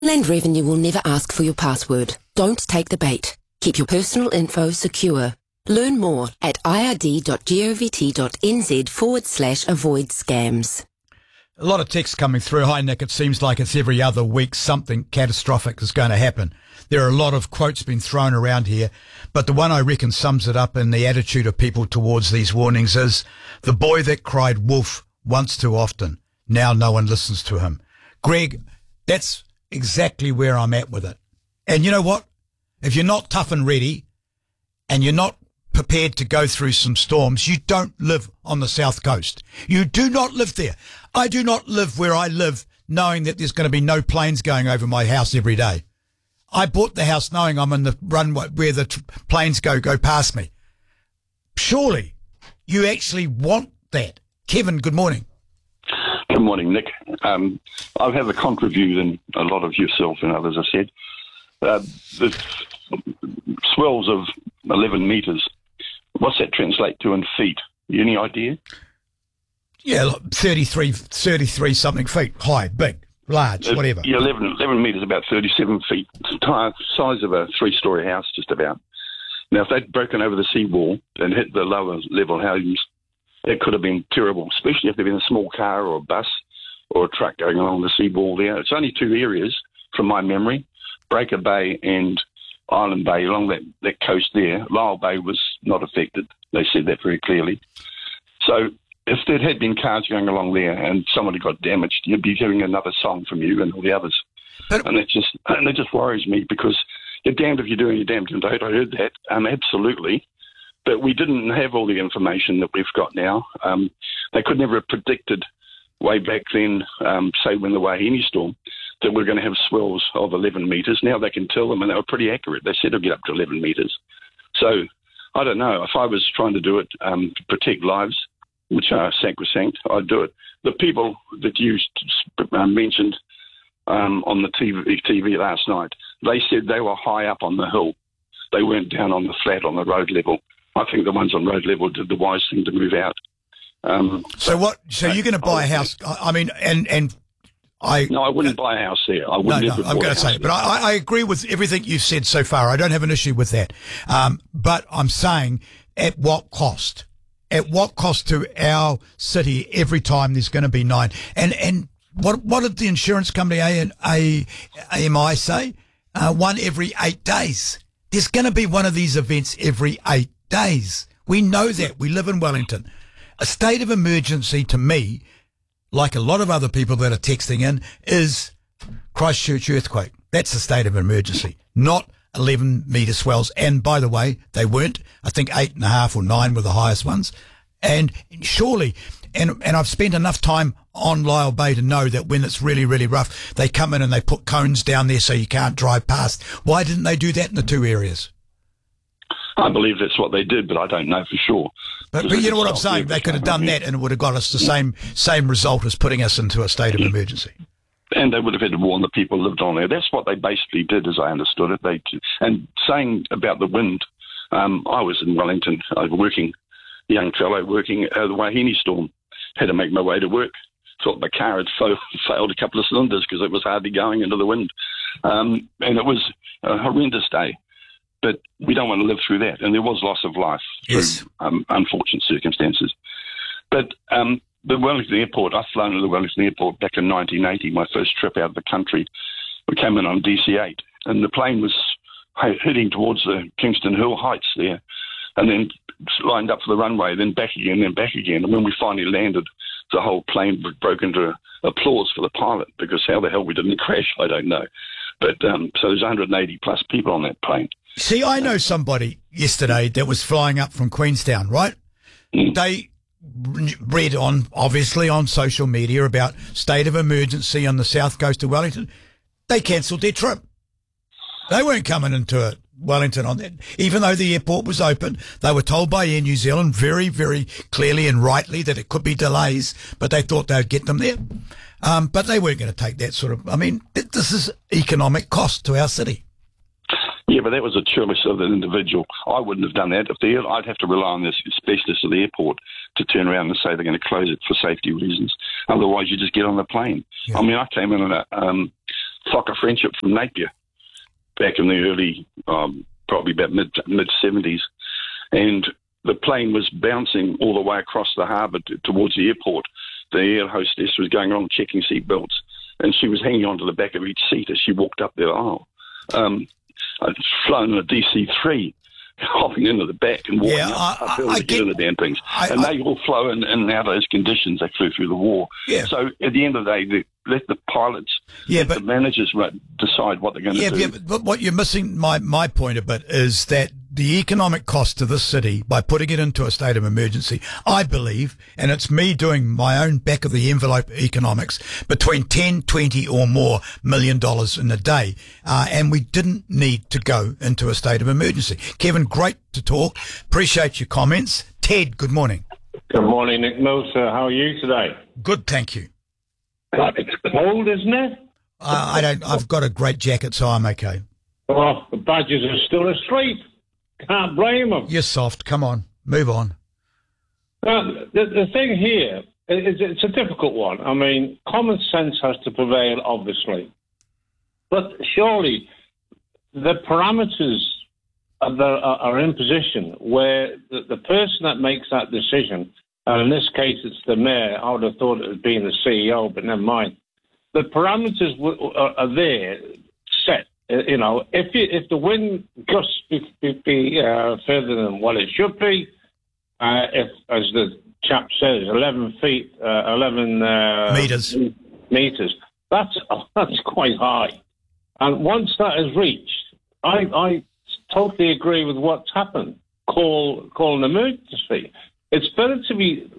Land Revenue will never ask for your password. Don't take the bait. Keep your personal info secure. Learn more at ird.govt.nz/avoid scams. A lot of text coming through. Hi, Nick. It seems like it's every other week something catastrophic is going to happen. There are a lot of quotes being thrown around here, but the one I reckon sums it up in the attitude of people towards these warnings is, the boy that cried wolf once too often, now no one listens to him. Greg, that's exactly where I'm at with it. And you know what? If you're not tough and ready and you're not prepared to go through some storms, you don't live on the South Coast. You do not live there. I do not live where I live knowing that there's going to be no planes going over my house every day. I bought the house knowing I'm in the runway where the planes go past me. Surely you actually want that. Kevin, good morning. Good morning, Nick. I have a contra view than a lot of yourself and others have said. The swells of 11 metres, what's that translate to in feet? Any idea? Yeah, 33 something feet, high, big, large, whatever. Yeah, 11 metres, about 37 feet. It's the size of a three-storey house, just about. Now, if they'd broken over the seawall and hit the lower level homes, it could have been terrible, especially if there'd been a small car or a bus or a truck going along the seawall there. It's only two areas, from my memory, Breaker Bay and Island Bay, along that coast there. Lyall Bay was not affected. They said that very clearly. So if there had been cars going along there and somebody got damaged, you'd be hearing another song from you and all the others. And it just worries me, because you're damned if you do and you're damned if you don't. I heard that, absolutely. But we didn't have all the information that we've got now. They could never have predicted way back then, say when the Wahine storm, that we're going to have swells of 11 metres. Now they can tell them, and they were pretty accurate. They said it'll get up to 11 metres. So I don't know. If I was trying to do it to protect lives, which are sacrosanct, I'd do it. The people that you mentioned on the TV last night, they said they were high up on the hill. They weren't down on the flat on the road level. I think the ones on road level did the wise thing to move out. So you're going to buy a house? I mean, No, I wouldn't buy a house there. I'm going to say it, but I agree with everything you've said so far. I don't have an issue with that. But I'm saying, at what cost? At what cost to our city every time there's going to be 9? And what did the insurance company AMI say? One every 8 days. There's going to be one of these events every 8 days. We know that. We live in Wellington. A state of emergency, to me, like a lot of other people that are texting in, is Christchurch earthquake. That's a state of emergency, not 11-metre swells. And by the way, they weren't. I think 8.5 or 9 were the highest ones. And surely, and I've spent enough time on Lyall Bay to know that when it's really, really rough, they come in and they put cones down there so you can't drive past. Why didn't they do that in the two areas? I believe that's what they did, but I don't know for sure. But you know what I'm saying? They could have done that and it would have got us the same result as putting us into a state of emergency. And they would have had to warn the people who lived on there. That's what they basically did, as I understood it. And saying about the wind, I was in Wellington, young fellow working the Wahine storm. Had to make my way to work. Thought my car had failed a couple of cylinders because it was hardly going into the wind. And it was a horrendous day. But we don't want to live through that. And there was loss of life through unfortunate circumstances. But the Wellington Airport, I've flown to the Wellington Airport back in 1980, my first trip out of the country. We came in on DC-8, and the plane was heading towards the Kingston Hill Heights there, and then lined up for the runway, then back again, then back again. And when we finally landed, the whole plane broke into applause for the pilot, because how the hell we didn't crash, I don't know. But so there's 180 plus people on that plane. See, I know somebody yesterday that was flying up from Queenstown, right? They read obviously on social media about state of emergency on the south coast of Wellington. They cancelled their trip. They weren't coming into Wellington on that. Even though the airport was open, they were told by Air New Zealand very, very clearly and rightly that it could be delays, but they thought they'd get them there. But they weren't going to take that sort of, this is economic cost to our city. Yeah, but that was a choice of an individual. I wouldn't have done that. I'd have to rely on the specialists of the airport to turn around and say they're going to close it for safety reasons. Otherwise, you just get on the plane. Yeah. I came in on Flock of Friendship from Napier back in the early, probably about mid-70s. And the plane was bouncing all the way across the harbour towards the airport. The air hostess was going along checking seat belts, and she was hanging onto the back of each seat as she walked up the aisle. I'd flown a DC-3, hopping into the back and walking uphill to get in the damn things. And they all flew in and out of those conditions. They flew through the war. Yeah. So at the end of the day, let the pilots, the managers decide what they're going to do. Yeah, but what you're missing, my point a bit, is that the economic cost to this city by putting it into a state of emergency, I believe, and it's me doing my own back of the envelope economics, between 10, 20 or more $1 million in a day. And we didn't need to go into a state of emergency. Kevin, great to talk. Appreciate your comments. Ted, good morning. Good morning, Nick Mills. How are you today? Good, thank you. It's cold, isn't it? I've got a great jacket, so I'm okay. Oh, the badgers are still asleep. Can't blame them. You're soft. Come on, move on. The thing here is it's a difficult one. I mean, common sense has to prevail, obviously. But surely the parameters are in position where the person that makes that decision, and in this case it's the mayor, I would have thought it was being the CEO, but never mind. The parameters are there, set. You know, if the wind gusts be further than what it should be, if, as the chap says, 11 meters, that's quite high. And once that is reached, I totally agree with what's happened. Call an emergency. It's better to be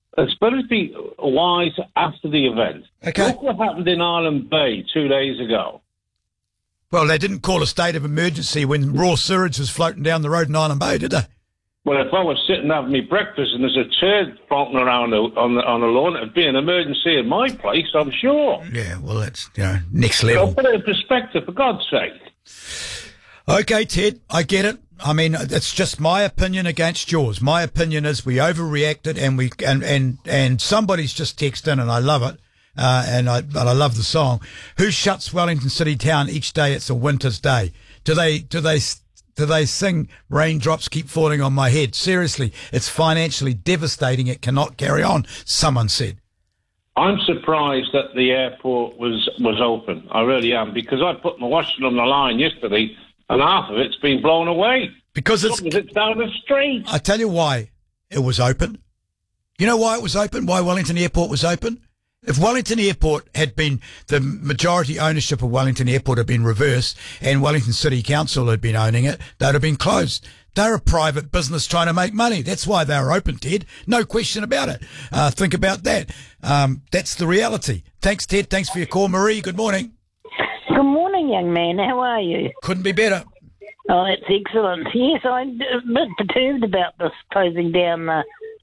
wise after the event. Okay. Look what happened in Island Bay 2 days ago. Well, they didn't call a state of emergency when raw sewage was floating down the road in Island Bay, did they? Well, if I was sitting having my breakfast and there's a turd floating around on the lawn, it'd be an emergency in my place, I'm sure. Yeah, well, that's next level. So put it in perspective, for God's sake. Okay, Ted, I get it. I mean, it's just my opinion against yours. My opinion is we overreacted, and somebody's just texted in, and I love it. And I love the song. Who shuts Wellington City Town each day? It's a winter's day. Do they sing raindrops keep falling on my head? Seriously, it's financially devastating. It cannot carry on. Someone said. I'm surprised that the airport was open. I really am, because I put my washing on the line yesterday, and half of it's been blown away. Because it's down the street. I tell you why it was open. You know why it was open? Why Wellington Airport was open? If Wellington Airport had been, the majority ownership of Wellington Airport had been reversed and Wellington City Council had been owning it, they'd have been closed. They're a private business trying to make money. That's why they were open, Ted. No question about it. Think about that. That's the reality. Thanks, Ted. Thanks for your call. Marie, good morning. Good morning, young man. How are you? Couldn't be better. Oh, that's excellent. Yes, I'm a bit perturbed about this closing down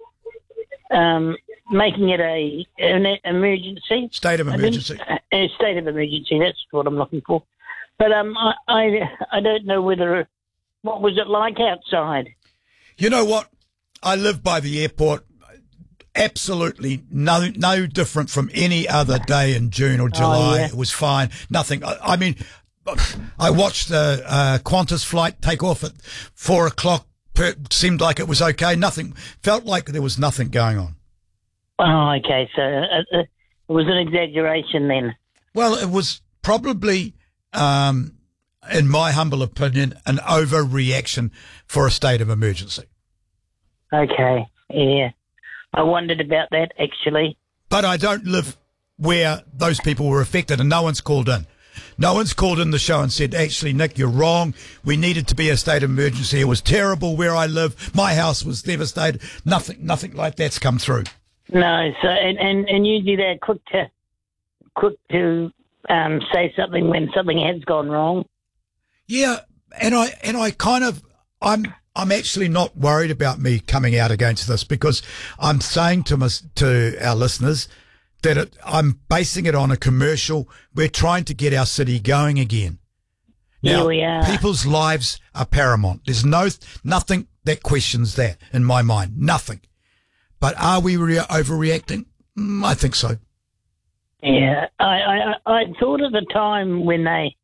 making it an emergency. State of emergency. A state of emergency, that's what I'm looking for. But I don't know what was it like outside? You know what? I live by the airport. Absolutely no different from any other day in June or July. Yeah. It was fine. Nothing. I mean, I watched the Qantas flight take off at 4:00. Seemed like it was okay. Nothing. Felt like there was nothing going on. Oh, okay. So it was an exaggeration then. Well, it was probably, in my humble opinion, an overreaction for a state of emergency. Okay. Yeah. I wondered about that, actually. But I don't live where those people were affected, and no one's called in. No one's called in the show and said, actually, Nick, you're wrong. We needed to be a state of emergency. It was terrible where I live. My house was devastated. Nothing like that's come through. No. So, and usually they're quick to say something when something has gone wrong. Yeah. And I kind of, I'm actually not worried about me coming out against this, because I'm saying to our listeners that I'm basing it on a commercial. We're trying to get our city going again. Now, yeah, we are. People's lives are paramount. There's nothing that questions that in my mind. Nothing. But are we overreacting? I think so. Yeah, I thought at the time when they